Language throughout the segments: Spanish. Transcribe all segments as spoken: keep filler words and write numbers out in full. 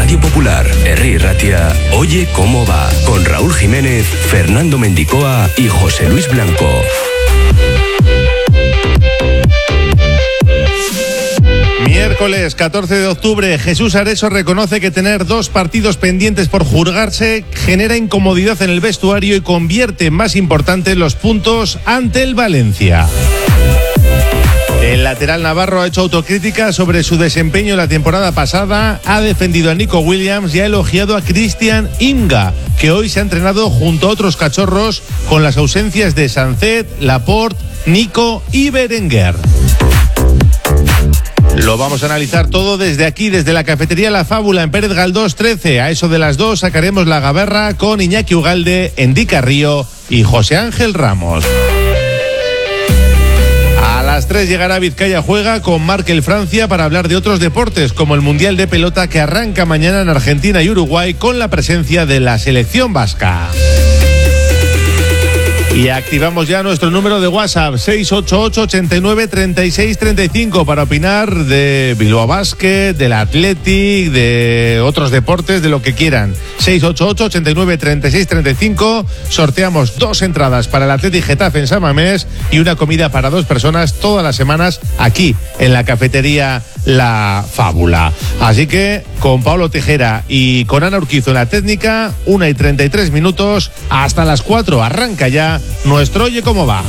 Radio Popular, Herri Ratia, Oye Cómo Va, con Raúl Jiménez, Fernando Mendicoa y José Luis Blanco. Miércoles catorce de octubre, Jesús Areso reconoce que tener dos partidos pendientes por juzgarse genera incomodidad en el vestuario y convierte en más importantes los puntos ante el Valencia. El lateral navarro ha hecho autocrítica sobre su desempeño la temporada pasada, ha defendido a Nico Williams y ha elogiado a Cristian Inga, que hoy se ha entrenado junto a otros cachorros con las ausencias de Sancet, Laporte, Nico y Berenguer. Lo vamos a analizar todo desde aquí, desde la cafetería La Fábula en Pérez Galdós trece. A eso de las dos sacaremos la gaberra con Iñaki Ugalde, Endy Carrillo y José Ángel Ramos. A las tres llegará Vizcaya Juega con Markel Francia para hablar de otros deportes, como el Mundial de Pelota que arranca mañana en Argentina y Uruguay con la presencia de la selección vasca. Y activamos ya nuestro número de WhatsApp seis ocho ocho, ochenta y nueve, treinta y seis, treinta y cinco para opinar de Bilbao Basket, del Athletic, de otros deportes, de lo que quieran. seis ocho ocho, ochenta y nueve, treinta y seis, treinta y cinco. Sorteamos dos entradas para el Athletic Getafe en San Mamés y una comida para dos personas todas las semanas aquí en la cafetería La Fábula. Así que con Pablo Tejera y con Ana Urquizo en la técnica, una y treinta y tres minutos, hasta las cuatro arranca ya nuestro Oye Cómo Va.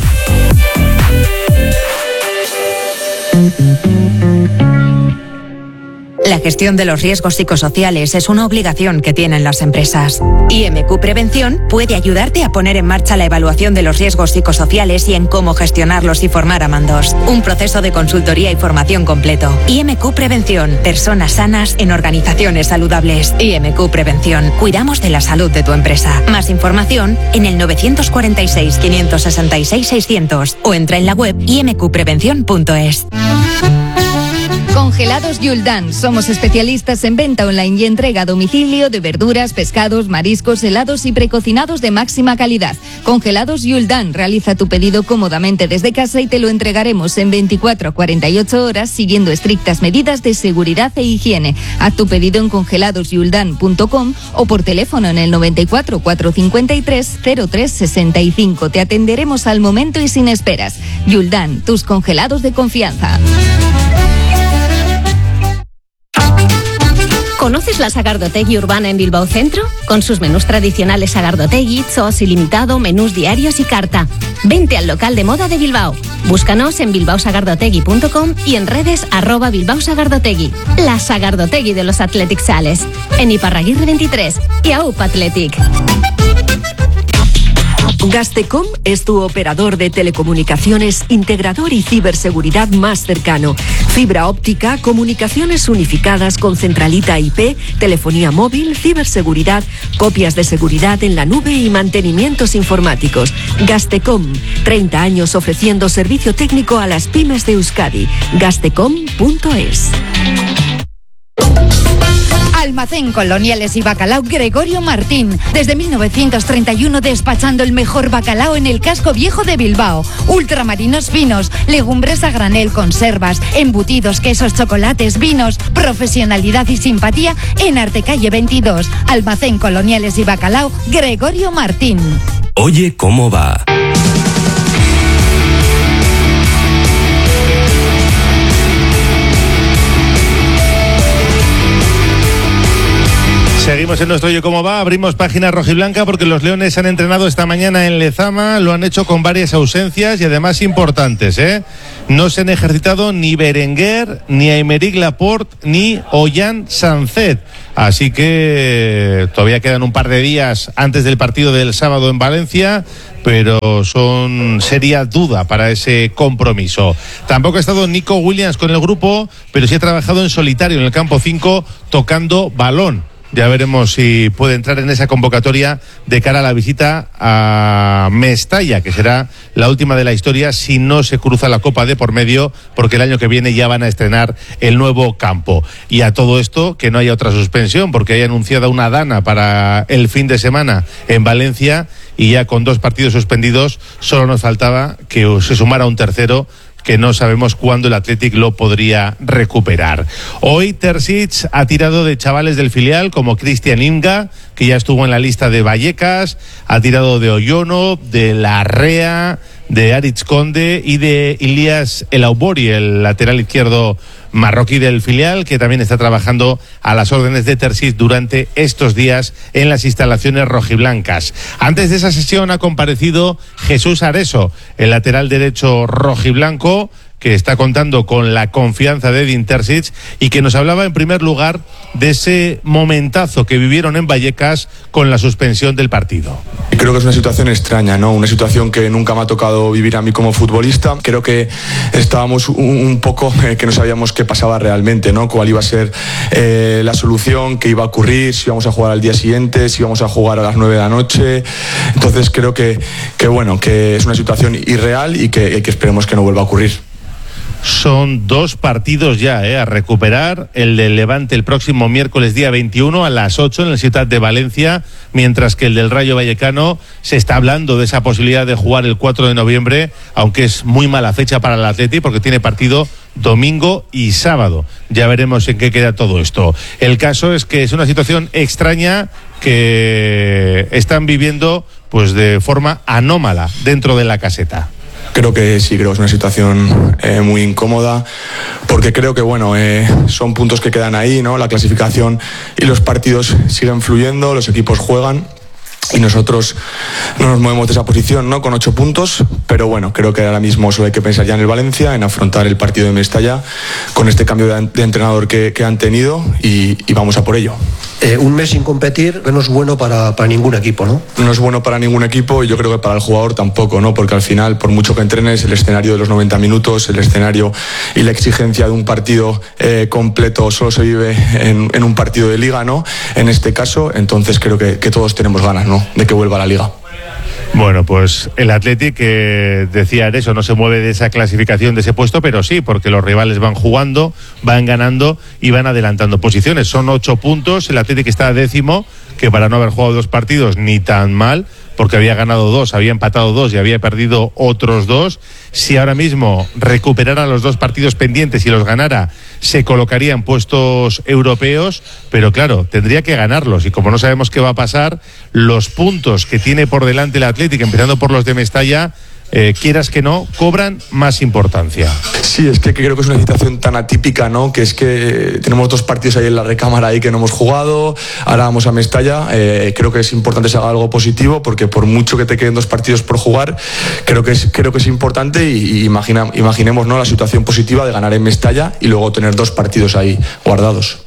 La gestión de los riesgos psicosociales es una obligación que tienen las empresas. I M Q Prevención puede ayudarte a poner en marcha la evaluación de los riesgos psicosociales y en cómo gestionarlos y formar a mandos. Un proceso de consultoría y formación completo. I M Q Prevención. Personas sanas en organizaciones saludables. I M Q Prevención. Cuidamos de la salud de tu empresa. Más información en el nueve cuatro seis, cinco seis seis, seiscientos o entra en la web i m q prevención punto es. Congelados Yuldan. Somos especialistas en venta online y entrega a domicilio de verduras, pescados, mariscos, helados y precocinados de máxima calidad. Congelados Yuldan. Realiza tu pedido cómodamente desde casa y te lo entregaremos en veinticuatro a cuarenta y ocho horas siguiendo estrictas medidas de seguridad e higiene. Haz tu pedido en congelados yuldan punto com o por teléfono en el noventa y cuatro, cuatrocientos cincuenta y tres, cero tres sesenta y cinco. Te atenderemos al momento y sin esperas. Yuldan, tus congelados de confianza. ¿Conoces la Sagardotegui Urbana en Bilbao Centro? Con sus menús tradicionales Sagardotegui, Zos ilimitado, menús diarios y carta. Vente al local de moda de Bilbao. Búscanos en bilbao sagardotegui punto com y en redes arroba Bilbao Sagardotegui. La Sagardotegui de los Athletic Sales. En Iparraguirre veintitrés y A U P Athletic. Gastecom es tu operador de telecomunicaciones, integrador y ciberseguridad más cercano. Fibra óptica, comunicaciones unificadas con centralita I P, telefonía móvil, ciberseguridad, copias de seguridad en la nube y mantenimientos informáticos. Gastecom, treinta años ofreciendo servicio técnico a las pymes de Euskadi. Gastecom punto es. Almacén Coloniales y Bacalao Gregorio Martín. Desde mil novecientos treinta y uno despachando el mejor bacalao en el casco viejo de Bilbao. Ultramarinos finos, legumbres a granel, conservas, embutidos, quesos, chocolates, vinos. Profesionalidad y simpatía en Artecalle veintidós. Almacén Coloniales y Bacalao Gregorio Martín. Oye Cómo Va. Seguimos en nuestro Oye Cómo Va, abrimos página rojiblanca porque los Leones han entrenado esta mañana en Lezama, lo han hecho con varias ausencias y además importantes, ¿eh? No se han ejercitado ni Berenguer, ni Aymeric Laporte, ni Ollán Sancet. Así que todavía quedan un par de días antes del partido del sábado en Valencia, pero son seria duda para ese compromiso. Tampoco ha estado Nico Williams con el grupo, pero sí ha trabajado en solitario en el campo cinco tocando balón. Ya veremos si puede entrar en esa convocatoria de cara a la visita a Mestalla, que será la última de la historia si no se cruza la Copa de por medio, porque el año que viene ya van a estrenar el nuevo campo. Y a todo esto, que no haya otra suspensión, porque hay anunciada una dana para el fin de semana en Valencia, y ya con dos partidos suspendidos solo nos faltaba que se sumara un tercero, que no sabemos cuándo el Athletic lo podría recuperar. Hoy Terzic ha tirado de chavales del filial como Cristian Inga, que ya estuvo en la lista de Vallecas, ha tirado de Oyono, de Larrea, de Aritz Conde y de Ilias El Aubori, el lateral izquierdo marroquí del filial, que también está trabajando a las órdenes de Terzic durante estos días en las instalaciones rojiblancas. Antes de esa sesión ha comparecido Jesús Areso, el lateral derecho rojiblanco, que está contando con la confianza de Edin Terzic y que nos hablaba en primer lugar de ese momentazo que vivieron en Vallecas con la suspensión del partido. Creo que es una situación extraña, ¿no? Una situación que nunca me ha tocado vivir a mí como futbolista. Creo que estábamos un, un poco eh, que no sabíamos qué pasaba realmente, ¿no? Cuál iba a ser eh, la solución, qué iba a ocurrir, si íbamos a jugar al día siguiente, si íbamos a jugar a las nueve de la noche. Entonces creo que, que bueno, que es una situación irreal y que, que esperemos que no vuelva a ocurrir. Son dos partidos ya eh, a recuperar, el del Levante el próximo miércoles día veintiuno a las ocho en la ciudad de Valencia, mientras que el del Rayo Vallecano se está hablando de esa posibilidad de jugar el cuatro de noviembre, aunque es muy mala fecha para el Atleti porque tiene partido domingo y sábado. Ya veremos en qué queda todo esto. El caso es que es una situación extraña que están viviendo pues de forma anómala dentro de la caseta. Creo que sí, creo que es una situación eh, muy incómoda, porque creo que bueno eh, son puntos que quedan ahí, ¿no? La clasificación y los partidos siguen fluyendo, los equipos juegan y nosotros no nos movemos de esa posición, ¿no? Con ocho puntos, pero bueno, creo que ahora mismo solo hay que pensar ya en el Valencia, en afrontar el partido de Mestalla con este cambio de, de entrenador que, que han tenido y, y vamos a por ello. Eh, un mes sin competir no es bueno para, para ningún equipo, ¿no? No es bueno para ningún equipo y yo creo que para el jugador tampoco, ¿no? Porque al final, por mucho que entrenes, el escenario de los noventa minutos, el escenario y la exigencia de un partido eh, completo solo se vive en, en un partido de liga, ¿no? En este caso, entonces creo que, que todos tenemos ganas, ¿no? De que vuelva a la liga. Bueno, pues el Athletic, que decía eso, no se mueve de esa clasificación, de ese puesto, pero sí, porque los rivales van jugando, van ganando y van adelantando posiciones. Son ocho puntos, el Athletic está décimo, que para no haber jugado dos partidos ni tan mal, porque había ganado dos, había empatado dos y había perdido otros dos. Si ahora mismo recuperara los dos partidos pendientes y los ganara, se colocaría en puestos europeos, pero claro, tendría que ganarlos y como no sabemos qué va a pasar, los puntos que tiene por delante el Athletic, empezando por los de Mestalla, Eh, quieras que no, cobran más importancia. Sí, es que creo que es una situación tan atípica, ¿no? Que es que tenemos dos partidos ahí en la recámara ahí que no hemos jugado, ahora vamos a Mestalla, eh, creo que es importante que se haga algo positivo, porque por mucho que te queden dos partidos por jugar, creo que es, creo que es importante y, y imagina, imaginemos, ¿no? La situación positiva de ganar en Mestalla y luego tener dos partidos ahí guardados.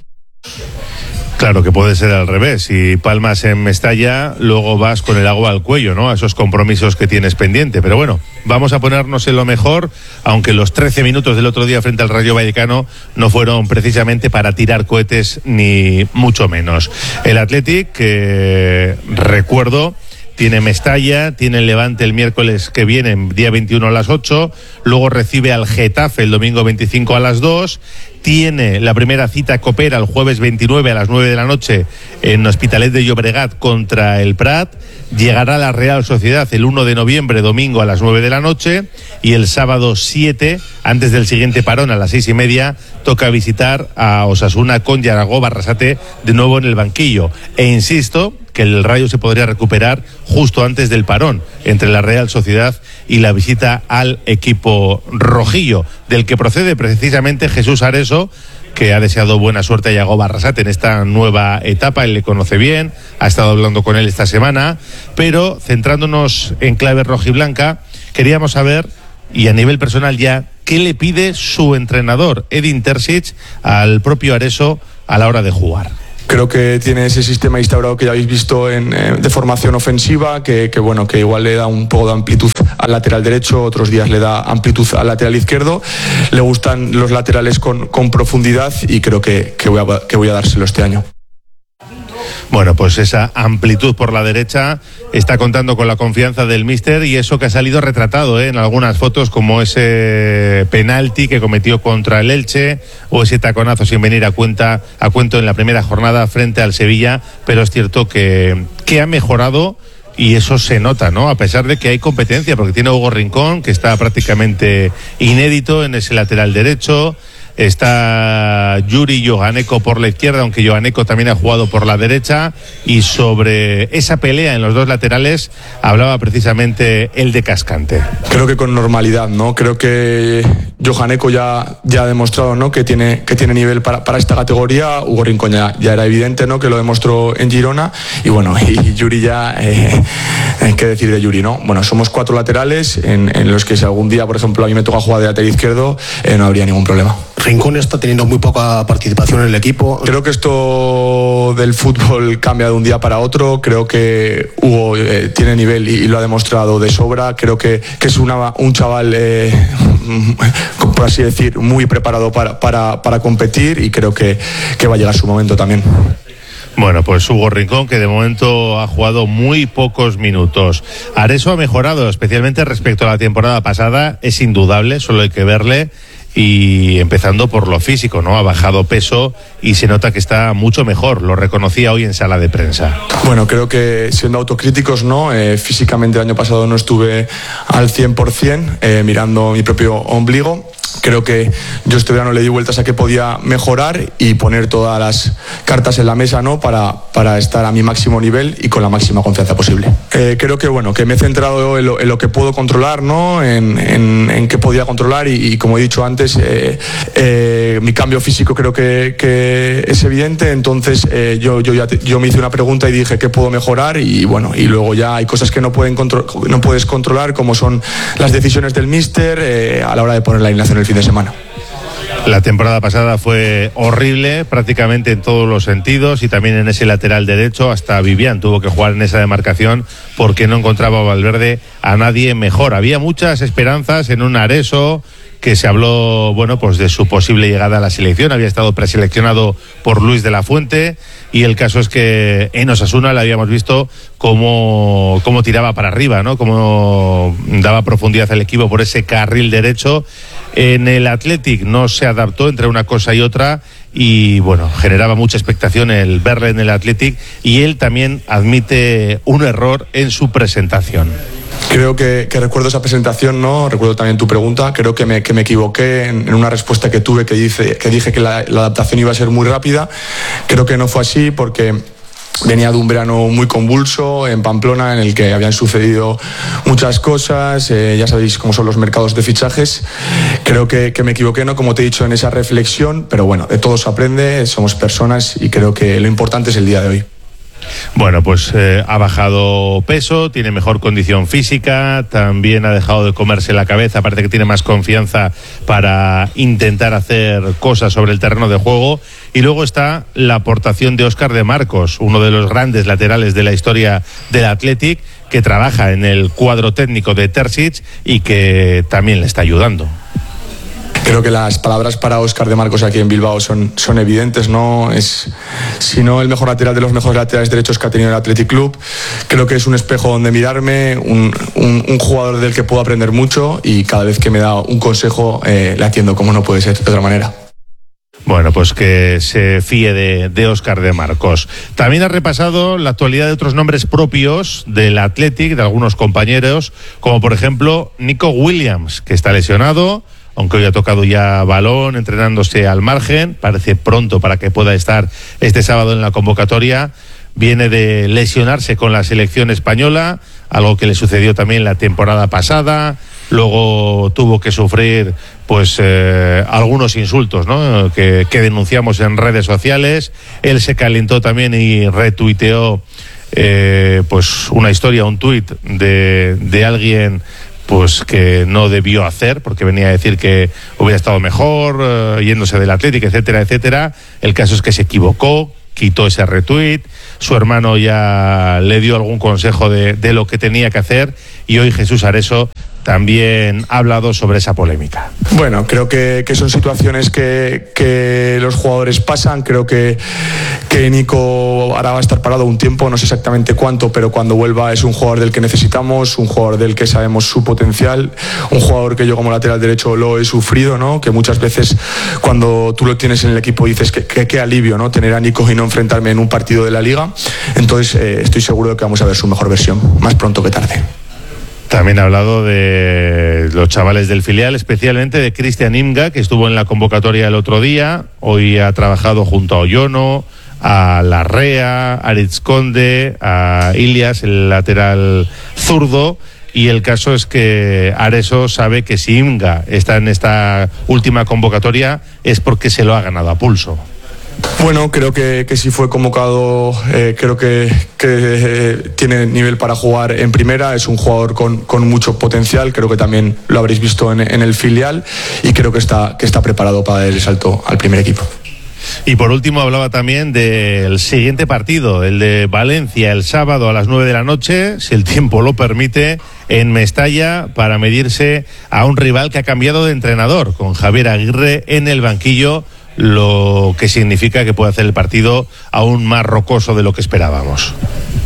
Claro que puede ser al revés. Si palmas en Mestalla, luego vas con el agua al cuello, ¿no? A esos compromisos que tienes pendiente. Pero bueno, vamos a ponernos en lo mejor, aunque los trece minutos del otro día frente al Rayo Vallecano no fueron precisamente para tirar cohetes, ni mucho menos. El Athletic, que recuerdo, tiene Mestalla, tiene el Levante el miércoles que viene, día veintiuno a las ocho, luego recibe al Getafe el domingo veinticinco a las dos, tiene la primera cita copera el jueves veintinueve a las nueve de la noche en Hospitalet de Llobregat contra el Prat, llegará a la Real Sociedad el uno de noviembre, domingo a las nueve de la noche, y el sábado siete, antes del siguiente parón a las seis y media, toca visitar a Osasuna con Yaragó Barrasate de nuevo en el banquillo. E insisto que el Rayo se podría recuperar justo antes del parón entre la Real Sociedad y la visita al equipo rojillo, del que procede precisamente Jesús Areso, que ha deseado buena suerte a Yago Barrasate en esta nueva etapa. Él le conoce bien, ha estado hablando con él esta semana, pero centrándonos en clave rojiblanca, queríamos saber, y a nivel personal ya, ¿qué le pide su entrenador, Edin Terzic, al propio Areso a la hora de jugar? Creo que tiene ese sistema instaurado que ya habéis visto en, eh, de formación ofensiva, que, que bueno, que igual le da un poco de amplitud al lateral derecho, otros días le da amplitud al lateral izquierdo. Le gustan los laterales con, con profundidad y creo que, que, voy a, que voy a dárselo este año. Bueno, pues esa amplitud por la derecha está contando con la confianza del míster, y eso que ha salido retratado ¿eh? en algunas fotos, como ese penalti que cometió contra el Elche o ese taconazo sin venir a cuenta a cuento en la primera jornada frente al Sevilla. Pero es cierto que, que ha mejorado y eso se nota, ¿no? A pesar de que hay competencia, porque tiene Hugo Rincón, que está prácticamente inédito en ese lateral derecho. Está Yuri Johaneko por la izquierda, aunque Johaneko también ha jugado por la derecha, y sobre esa pelea en los dos laterales hablaba precisamente el de Cascante. Creo que con normalidad, ¿no? Creo que Johaneko ya, ya ha demostrado, ¿no?, que tiene, que tiene nivel para, para esta categoría. Hugo Rincón ya, ya era evidente, ¿no?, que lo demostró en Girona, y bueno, y Yuri ya, eh, ¿qué decir de Yuri, no? Bueno, somos cuatro laterales en, en los que si algún día, por ejemplo, a mí me toca jugar de lateral izquierdo, eh, no habría ningún problema. Rincón está teniendo muy poca participación en el equipo. Creo que esto del fútbol cambia de un día para otro. Creo que Hugo eh, tiene nivel y, y lo ha demostrado de sobra. Creo que, que es una, un chaval, eh, por así decir, muy preparado para, para, para competir, y creo que, que va a llegar su momento también. Bueno, pues Hugo Rincón, que de momento ha jugado muy pocos minutos. Areso ha mejorado, especialmente respecto a la temporada pasada, es indudable, solo hay que verle. Y empezando por lo físico, ¿no? Ha bajado peso y se nota que está mucho mejor. Lo reconocía hoy en sala de prensa. Bueno, creo que siendo autocríticos, ¿no? Eh, físicamente el año pasado no estuve al cien por ciento, eh, mirando mi propio ombligo. Creo que yo este verano le di vueltas a que podía mejorar y poner todas las cartas en la mesa, ¿no?, para, para estar a mi máximo nivel y con la máxima confianza posible. Eh, creo que bueno, que me he centrado en lo, en lo que puedo controlar, ¿no?, en, en, en qué podía controlar, y, y como he dicho antes, eh, eh, mi cambio físico creo que, que es evidente. Entonces eh, yo, yo, ya te, yo me hice una pregunta y dije qué puedo mejorar, y bueno, y luego ya hay cosas que no, pueden contro- no puedes controlar, como son las decisiones del míster eh, a la hora de poner la alineación el fin de semana. La temporada pasada fue horrible prácticamente en todos los sentidos, y también en ese lateral derecho. Hasta Vivian tuvo que jugar en esa demarcación porque no encontraba a Valverde a nadie mejor. Había muchas esperanzas en un Areso, que se habló, bueno, pues de su posible llegada a la selección. Había estado preseleccionado por Luis de la Fuente, y el caso es que en Osasuna le habíamos visto cómo, cómo tiraba para arriba, ¿no?, cómo daba profundidad al equipo por ese carril derecho. En el Athletic no se adaptó entre una cosa y otra, y bueno, generaba mucha expectación el verle en el Athletic, y él también admite un error en su presentación. Creo que, que recuerdo esa presentación, ¿no? Recuerdo también tu pregunta. Creo que me, que me equivoqué en, en una respuesta que tuve, que, dice, que dije que la, la adaptación iba a ser muy rápida. Creo que no fue así, porque venía de un verano muy convulso en Pamplona, en el que habían sucedido muchas cosas. Eh, ya sabéis cómo son los mercados de fichajes. Creo que, que me equivoqué, ¿no?, como te he dicho, en esa reflexión. Pero bueno, de todo se aprende, somos personas, y creo que lo importante es el día de hoy. Bueno, pues eh, ha bajado peso, tiene mejor condición física, también ha dejado de comerse la cabeza, parece que tiene más confianza para intentar hacer cosas sobre el terreno de juego. Y luego está la aportación de Óscar de Marcos, uno de los grandes laterales de la historia del Athletic, que trabaja en el cuadro técnico de Terzic y que también le está ayudando. Creo que las palabras para Óscar de Marcos aquí en Bilbao son, son evidentes, ¿no? Es, si no el mejor lateral de los mejores laterales derechos que ha tenido el Athletic Club. Creo que es un espejo donde mirarme, un, un, un jugador del que puedo aprender mucho, y cada vez que me da un consejo eh, le atiendo, como no puede ser de otra manera. Bueno, pues que se fíe de, de Óscar de Marcos. También ha repasado la actualidad de otros nombres propios del Athletic, de algunos compañeros, como por ejemplo Nico Williams, que está lesionado, aunque hoy ha tocado ya balón, entrenándose al margen. Parece pronto para que pueda estar este sábado en la convocatoria. Viene de lesionarse con la selección española, algo que le sucedió también la temporada pasada. Luego tuvo que sufrir pues eh, algunos insultos, ¿no?, que, que denunciamos en redes sociales. Él se calentó también y retuiteó eh, pues una historia, un tuit de, de alguien pues que no debió hacer, porque venía a decir que hubiera estado mejor uh, yéndose del Athletic, etcétera, etcétera. El caso es que se equivocó, quitó ese retweet. Su hermano ya le dio algún consejo de, de lo que tenía que hacer, y hoy Jesús Areso también ha hablado sobre esa polémica. Bueno, creo que, que son situaciones que, que los jugadores pasan. Creo que, que Nico ahora va a estar parado un tiempo, no sé exactamente cuánto, pero cuando vuelva es un jugador del que necesitamos, un jugador del que sabemos su potencial, un jugador que yo como lateral derecho lo he sufrido, ¿no? Que muchas veces cuando tú lo tienes en el equipo dices que, que, que alivio, ¿no? Tener a Nico y no enfrentarme en un partido de la Liga. Entonces eh, estoy seguro de que vamos a ver su mejor versión, más pronto que tarde. También ha hablado de los chavales del filial, especialmente de Cristian Imga, que estuvo en la convocatoria el otro día. Hoy ha trabajado junto a Oyono, a Larrea, a Aritz Conde, a Ilias, el lateral zurdo. Y el caso es que Areso sabe que si Imga está en esta última convocatoria es porque se lo ha ganado a pulso. Bueno, creo que, que si fue convocado, eh, creo que, que eh, tiene nivel para jugar en primera, es un jugador con, con mucho potencial, creo que también lo habréis visto en, en el filial y creo que está, que está preparado para el salto al primer equipo. Y por último hablaba también del siguiente partido, el de Valencia, el sábado a las nueve de la noche, si el tiempo lo permite, en Mestalla, para medirse a un rival que ha cambiado de entrenador, con Javier Aguirre en el banquillo, lo que significa que puede hacer el partido aún más rocoso de lo que esperábamos.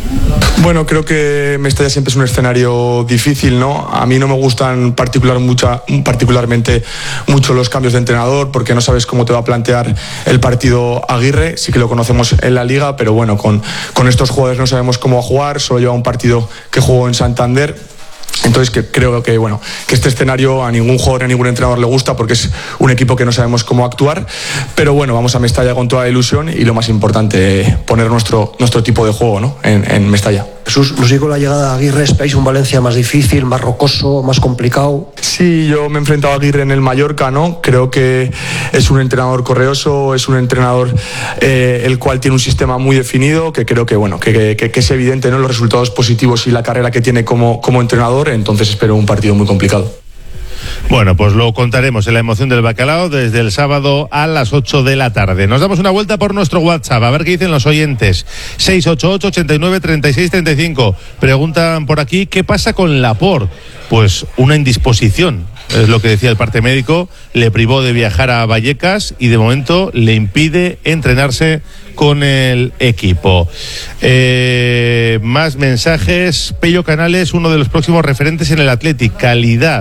Bueno, creo que Mestalla siempre es un escenario difícil, ¿no? A mí no me gustan particular mucha, particularmente mucho los cambios de entrenador porque no sabes cómo te va a plantear el partido Aguirre. Sí que lo conocemos en la Liga, pero bueno, con, con estos jugadores no sabemos cómo va a jugar. Solo lleva un partido que jugó en Santander. Entonces que creo que bueno que este escenario a ningún jugador, a ningún entrenador le gusta porque es un equipo que no sabemos cómo actuar, pero bueno, vamos a Mestalla con toda la ilusión y lo más importante, poner nuestro, nuestro tipo de juego, ¿no? en, en Mestalla. Jesús, nos dijo la llegada de Aguirre, esperáis un Valencia más difícil, más rocoso, más complicado. Sí, yo me he enfrentado a Aguirre en el Mallorca, ¿no? Creo que es un entrenador correoso, es un entrenador eh, el cual tiene un sistema muy definido, que creo que bueno que, que, que es evidente, ¿no? Los resultados positivos y la carrera que tiene como, como entrenador, entonces espero un partido muy complicado. Bueno, pues lo contaremos en la emoción del bacalao desde el sábado a las ocho de la tarde. Nos damos una vuelta por nuestro WhatsApp, a ver qué dicen los oyentes. seis ocho ocho, ochenta y nueve, treinta y seis, treinta y cinco. Preguntan por aquí, ¿qué pasa con Laporte? Pues una indisposición, es lo que decía el parte médico. Le privó de viajar a Vallecas y de momento le impide entrenarse con el equipo. Eh, más mensajes. Pello Canales, uno de los próximos referentes en el Athletic. Calidad.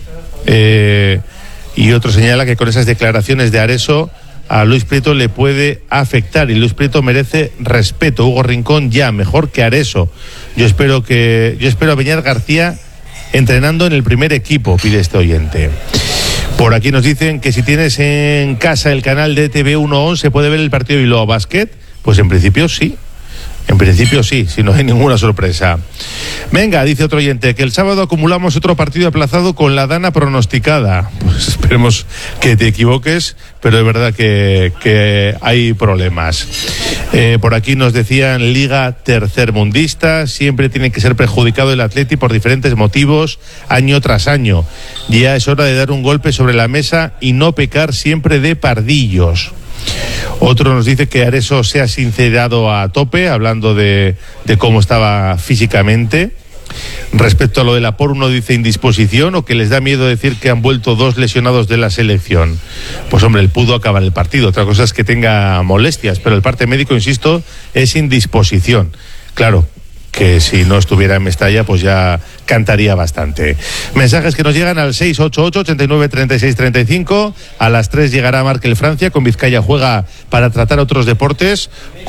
Eh, y otro señala que con esas declaraciones de Areso a Luis Prieto le puede afectar y Luis Prieto merece respeto. Hugo Rincón, ya mejor que Areso. Yo espero que yo espero a Beñat García entrenando en el primer equipo, pide este oyente. Por aquí nos dicen que si tienes en casa el canal de T V uno once puede ver el partido de Bilbao Basket. Pues en principio sí. En principio sí, si no hay ninguna sorpresa. Venga, dice otro oyente, que el sábado acumulamos otro partido aplazado con la dana pronosticada. Pues esperemos que te equivoques, pero es verdad que, que hay problemas. Eh, por aquí nos decían Liga tercermundista, siempre tiene que ser perjudicado el Atleti por diferentes motivos, año tras año. Ya es hora de dar un golpe sobre la mesa y no pecar siempre de pardillos. Otro nos dice que Areso se ha sincerado a tope, hablando de, de cómo estaba físicamente. Respecto a lo de Laporte, uno dice indisposición o que les da miedo decir que han vuelto dos lesionados de la selección. Pues hombre, él pudo acabar el partido. Otra cosa es que tenga molestias, pero el parte médico, insisto, es indisposición. Claro, que si no estuviera en Mestalla pues ya cantaría bastante. Mensajes que nos llegan al seis ocho ocho, ochenta y nueve, treinta y seis, treinta y cinco. A las tres llegará Markel Francia, con Vizcaya juega para tratar otros deportes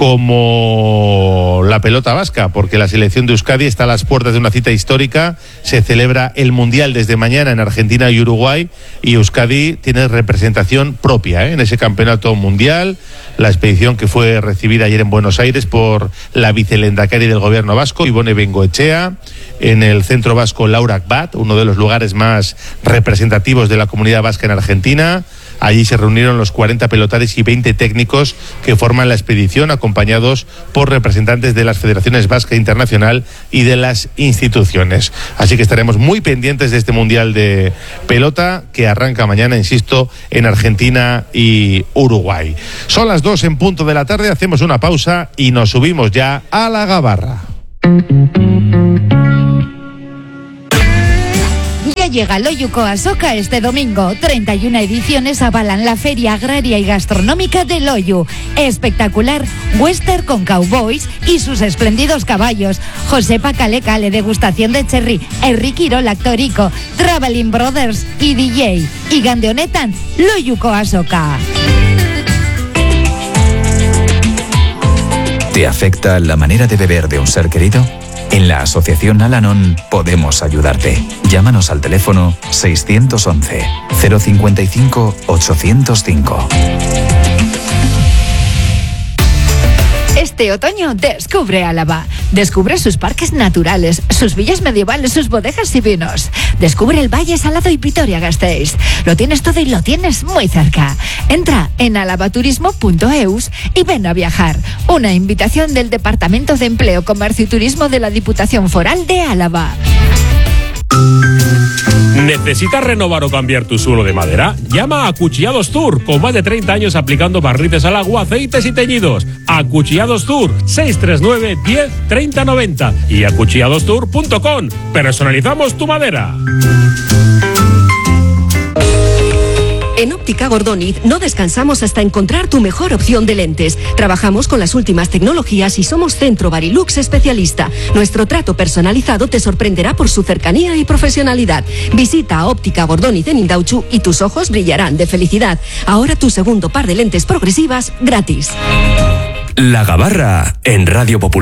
como la pelota vasca, porque la selección de Euskadi está a las puertas de una cita histórica. Se celebra el Mundial desde mañana en Argentina y Uruguay y Euskadi tiene representación propia ¿eh? en ese campeonato mundial. La expedición que fue recibida ayer en Buenos Aires por la vicelendakari del gobierno vasco, Ibone Bengoechea, en el Centro Vasco Laura Akbat, uno de los lugares más representativos de la comunidad vasca en Argentina. Allí se reunieron los cuarenta pelotares y veinte técnicos que forman la expedición, acompañados por representantes de las federaciones vasca internacional y de las instituciones. Así que estaremos muy pendientes de este Mundial de Pelota que arranca mañana, insisto, en Argentina y Uruguay. Son las dos en punto de la tarde, hacemos una pausa y nos subimos ya a la gabarra. llega Loyuco a Soca este domingo. treinta y una ediciones avalan la Feria Agraria y Gastronómica de Loyu. Espectacular western con cowboys y sus espléndidos caballos. Josepa Cale Cale, degustación de cherry. Enrique Irol, actorico. Traveling Brothers y D J. Y Gandeonetan, Loyuco a Soca. ¿Te afecta la manera de beber de un ser querido? En la Asociación Al-Anon podemos ayudarte. Llámanos al teléfono seiscientos once, cero cincuenta y cinco, ochocientos cinco. Este otoño descubre Álava. Descubre sus parques naturales, sus villas medievales, sus bodegas y vinos. Descubre el Valle Salado y Vitoria-Gasteiz. Lo tienes todo y lo tienes muy cerca. Entra en alavaturismo punto eus y ven a viajar. Una invitación del Departamento de Empleo, Comercio y Turismo de la Diputación Foral de Álava. ¿Necesitas renovar o cambiar tu suelo de madera? Llama a Acuchillados Tour, con más de treinta años aplicando barnices al agua, aceites y teñidos. Acuchillados Tour, seis tres nueve, diez, treinta, noventa y acuchillados tour punto com. Personalizamos tu madera. En Óptica Gordoniz no descansamos hasta encontrar tu mejor opción de lentes. Trabajamos con las últimas tecnologías y somos Centro Barilux especialista. Nuestro trato personalizado te sorprenderá por su cercanía y profesionalidad. Visita a Óptica Gordoniz en Indauchu y tus ojos brillarán de felicidad. Ahora tu segundo par de lentes progresivas gratis. La Gabarra en Radio Popular.